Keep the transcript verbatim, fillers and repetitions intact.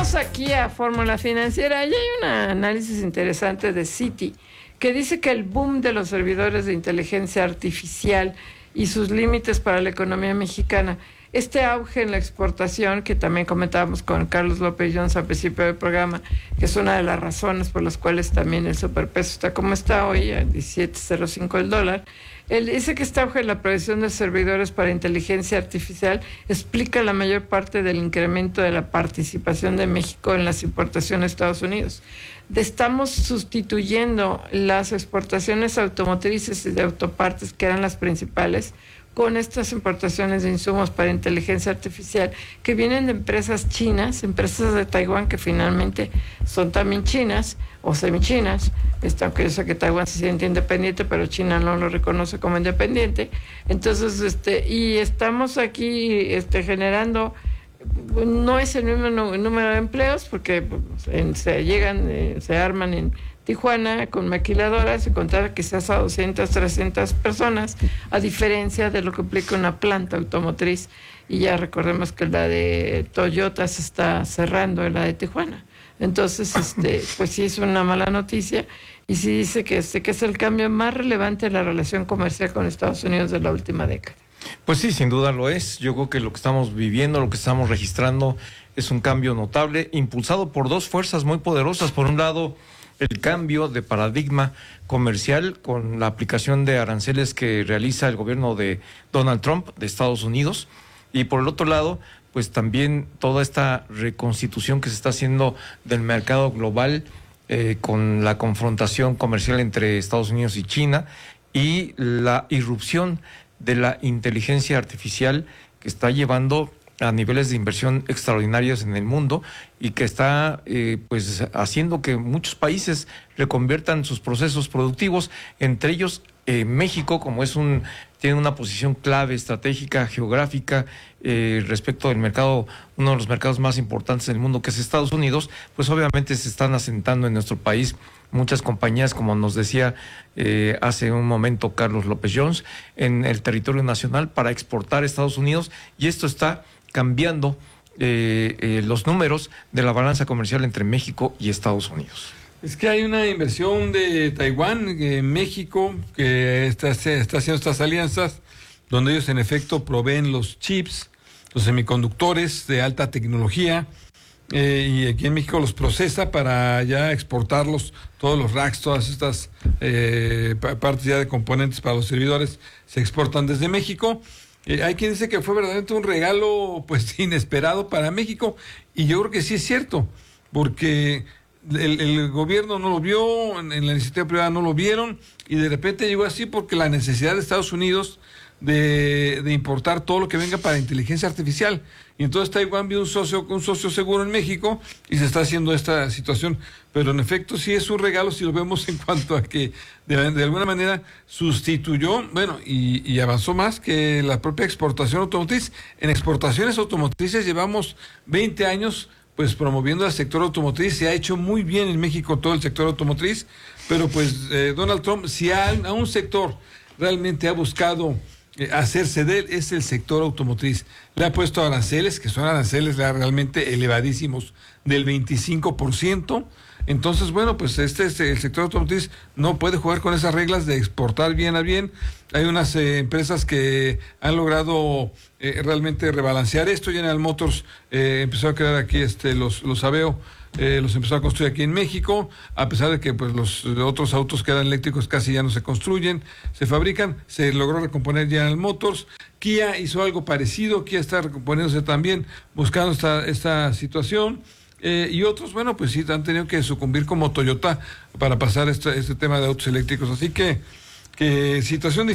Vamos aquí a Fórmula Financiera y hay un análisis interesante de Citi que dice que el boom de los servidores de inteligencia artificial y sus límites para la economía mexicana, este auge en la exportación que también comentábamos con Carlos López Jones al principio del programa, que es una de las razones por las cuales también el superpeso está como está hoy, a diecisiete cero cinco el dólar. Él dice que este auge en la provisión de servidores para inteligencia artificial explica la mayor parte del incremento de la participación de México en las importaciones a Estados Unidos. Estamos sustituyendo las exportaciones automotrices y de autopartes, que eran las principales, con estas importaciones de insumos para inteligencia artificial que vienen de empresas chinas, empresas de Taiwán que finalmente son también chinas o semichinas, este, aunque yo sé que Taiwán se siente independiente, pero China no lo reconoce como independiente. Entonces, este, y estamos aquí este, generando, no es el mismo número de empleos, porque en, se llegan, eh, se arman en Tijuana con maquiladoras y contar quizás a doscientas, trescientas personas, a diferencia de lo que implica una planta automotriz. Y ya recordemos que la de Toyota se está cerrando, la de Tijuana. Entonces, este, pues sí es una mala noticia, y sí dice que este que es el cambio más relevante en la relación comercial con Estados Unidos de la última década. Pues sí, sin duda lo es. Yo creo que lo que estamos viviendo, lo que estamos registrando es un cambio notable, impulsado por dos fuerzas muy poderosas. Por un lado, el cambio de paradigma comercial con la aplicación de aranceles que realiza el gobierno de Donald Trump de Estados Unidos, y por el otro lado, pues también toda esta reconstitución que se está haciendo del mercado global eh, con la confrontación comercial entre Estados Unidos y China, y la irrupción de la inteligencia artificial que está llevando a niveles de inversión extraordinarios en el mundo y que está eh, pues haciendo que muchos países reconviertan sus procesos productivos, entre ellos eh, México, como es un tiene una posición clave estratégica geográfica eh, respecto del mercado, uno de los mercados más importantes del mundo, que es Estados Unidos. Pues obviamente se están asentando en nuestro país muchas compañías, como nos decía eh, hace un momento Carlos López Jones, en el territorio nacional para exportar a Estados Unidos, y esto está cambiando eh, eh, los números de la balanza comercial entre México y Estados Unidos. Es que hay una inversión de Taiwán en México que está, está haciendo estas alianzas, donde ellos en efecto proveen los chips, los semiconductores de alta tecnología, eh, y aquí en México los procesa para ya exportarlos, todos los racks, todas estas eh, partes ya de componentes para los servidores se exportan desde México. Eh, hay quien dice que fue verdaderamente un regalo pues inesperado para México, y yo creo que sí es cierto, porque el, el gobierno no lo vio, en, en la iniciativa privada no lo vieron, y de repente llegó así porque la necesidad de Estados Unidos de, de importar todo lo que venga para inteligencia artificial, y entonces Taiwán vio un socio, un socio seguro en México y se está haciendo esta situación. Pero en efecto sí es un regalo si lo vemos en cuanto a que de, de alguna manera sustituyó, bueno, y, y avanzó más que la propia exportación automotriz. En exportaciones automotrices llevamos veinte años pues promoviendo al sector automotriz. Se ha hecho muy bien en México todo el sector automotriz, pero pues eh, Donald Trump, si a, a un sector realmente ha buscado eh, hacerse de él, es el sector automotriz. Le ha puesto aranceles, que son aranceles realmente elevadísimos, del veinticinco por ciento. Entonces, bueno, pues este, este el sector automotriz no puede jugar con esas reglas de exportar bien a bien. Hay unas eh, empresas que han logrado eh, realmente rebalancear esto. General Motors eh, empezó a crear aquí este los los Aveo, eh, los empezó a construir aquí en México, a pesar de que pues los otros autos que eran eléctricos casi ya no se construyen, se fabrican. Se logró recomponer General Motors. Kia hizo algo parecido. Kia está recomponiéndose también, buscando esta esta situación. Eh, y otros, bueno, pues sí, han tenido que sucumbir como Toyota para pasar este, este tema de autos eléctricos. Así que, que situación difícil.